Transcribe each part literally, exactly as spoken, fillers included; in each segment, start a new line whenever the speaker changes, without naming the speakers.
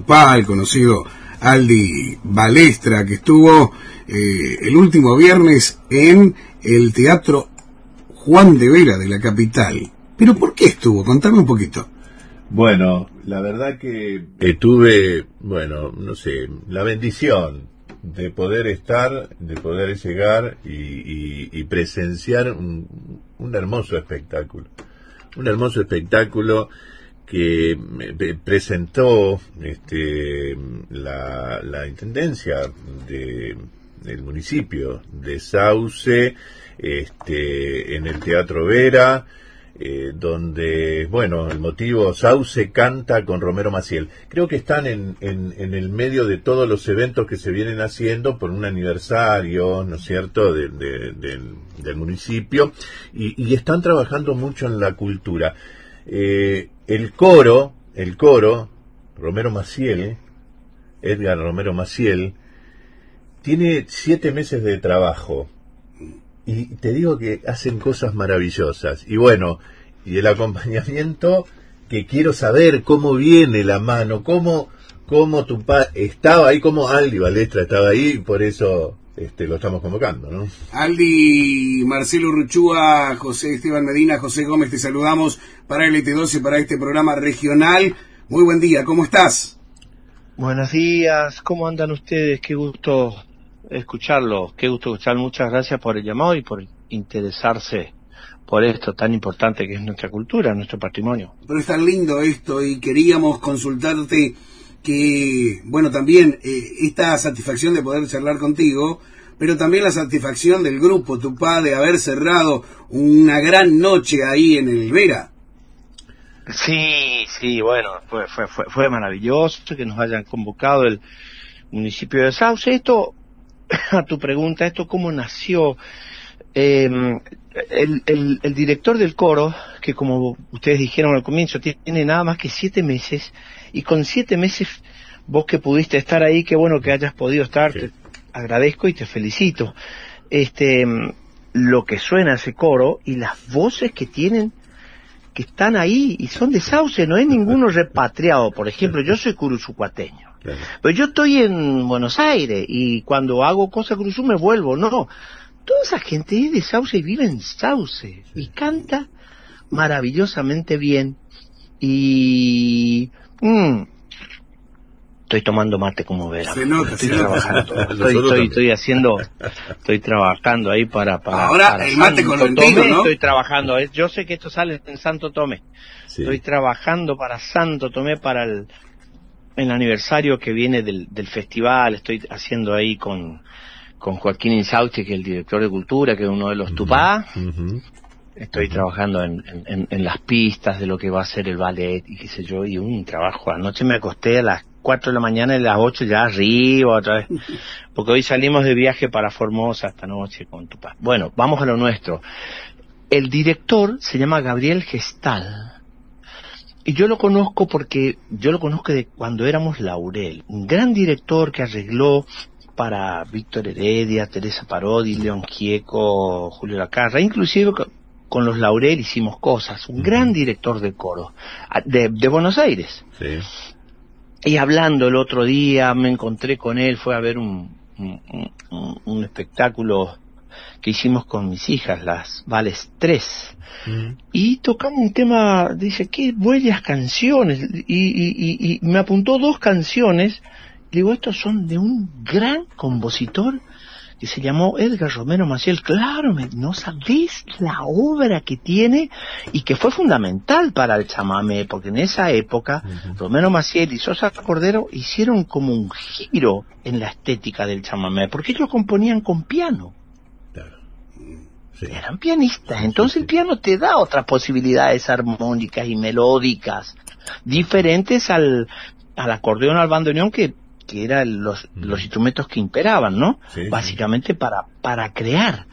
Tupá, el conocido Aldi Balestra, que estuvo eh, el último viernes en el Teatro Juan de Vera de la capital. ¿Pero por qué estuvo? Contame un poquito.
Bueno, la verdad que eh, tuve, bueno, no sé, la bendición de poder estar, de poder llegar y, y, y presenciar un, un hermoso espectáculo. Un hermoso espectáculo que me presentó este, la, la intendencia de, del municipio de Sauce, este, en el Teatro Vera, eh, donde, bueno, el motivo Sauce canta con Romero Maciel. Creo que están en, en, en el medio de todos los eventos que se vienen haciendo por un aniversario, ¿no es cierto?, de, de, de, del municipio, y, y están trabajando mucho en la cultura. Eh, el coro, el coro, Romero Maciel, Edgar Romero Maciel, tiene siete meses de trabajo. Y te digo que hacen cosas maravillosas. Y bueno, y el acompañamiento, que quiero saber cómo viene la mano, cómo, cómo tu pa estaba ahí, cómo Aldi Balestra estaba ahí, y por eso este, lo estamos convocando, ¿no?
Aldi, Marcelo Ruchúa, José Esteban Medina, José Gómez, te saludamos para el L T doce, para este programa regional. Muy buen día, ¿cómo estás?
Buenos días, ¿cómo andan ustedes? Qué gusto escucharlo, qué gusto escuchar, muchas gracias por el llamado y por interesarse por esto tan importante que es nuestra cultura, nuestro patrimonio.
Pero es tan lindo esto y queríamos consultarte que, bueno, también eh, esta satisfacción de poder charlar contigo, pero también la satisfacción del grupo Tupá de haber cerrado una gran noche ahí en el Vera.
Sí, sí, bueno, fue, fue, fue, fue maravilloso que nos hayan convocado el municipio de Sauce. Esto, a tu pregunta, ¿esto cómo nació? Eh, el, el, el director del coro, que como ustedes dijeron al comienzo, tiene nada más que siete meses, y con siete meses, vos que pudiste estar ahí, qué bueno que hayas podido estar, sí. Te agradezco y te felicito. Este, lo que suena ese coro y las voces que tienen, que están ahí y son de Sauce, no hay ninguno repatriado. Por ejemplo, yo soy curuzucuateño, claro, pero yo estoy en Buenos Aires y cuando hago cosas cruzú me vuelvo. No, toda esa gente es de Sauce y vive en Sauce y canta maravillosamente bien. Y mmm, estoy tomando mate, como verán.
Se nota,
estoy
se
trabajando,
nota.
estoy, estoy, estoy haciendo, estoy trabajando ahí para, para
ahora
para
el mate
Santo
con el vino,
Tomé,
¿no?
Estoy trabajando, yo sé que esto sale en Santo Tomé, sí. Estoy trabajando para Santo Tomé, para el, el aniversario que viene del, del festival. Estoy haciendo ahí con, con Joaquín Insausti, que es el director de cultura, que es uno de los uh-huh. Tupá. Uh-huh. Estoy uh-huh. trabajando en, en, en las pistas de lo que va a ser el ballet y qué sé yo, y un trabajo. Anoche me acosté a las cuatro de la mañana y a las ocho ya arriba otra vez, porque hoy salimos de viaje para Formosa esta noche con Tupá. Bueno, vamos a lo nuestro. El director se llama Gabriel Gestal, y yo lo conozco porque yo lo conozco de cuando éramos Laurel, un gran director que arregló para Víctor Heredia, Teresa Parodi, León Gieco, Julio Lacarra, inclusive con los Laurel hicimos cosas, un gran director de coro de, de Buenos Aires.
Sí.
Y hablando el otro día, me encontré con él, fue a ver un, un, un, un espectáculo que hicimos con mis hijas, las Vales tres, mm. y tocamos un tema, dice, qué buenas canciones, y, y, y, y me apuntó dos canciones. Digo, estos son de un gran compositor que se llamó Edgar Romero Maciel. Claro, me, no sabés la obra que tiene y que fue fundamental para el chamamé, porque en esa época uh-huh. Romero Maciel y Sosa Cordero hicieron como un giro en la estética del chamamé, porque ellos componían con piano.
Claro. Sí.
Eran pianistas, entonces sí, sí. El piano te da otras posibilidades armónicas y melódicas diferentes al, al acordeón, al bandoneón, que que eran los, mm. los instrumentos que imperaban, ¿no? Sí, básicamente sí. para para crear.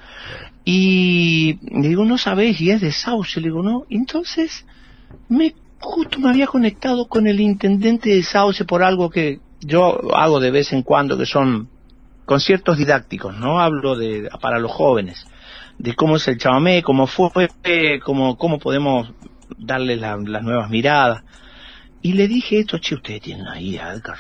Y le digo, no sabés, y es de Sauce. Le digo, no. Entonces, me justo me había conectado con el intendente de Sauce por algo que yo hago de vez en cuando, que son conciertos didácticos, ¿no? Hablo de para los jóvenes, de cómo es el chamamé, cómo fue, cómo, cómo podemos darle la, las nuevas miradas. Y le dije esto, che, ustedes tienen ahí a Edgar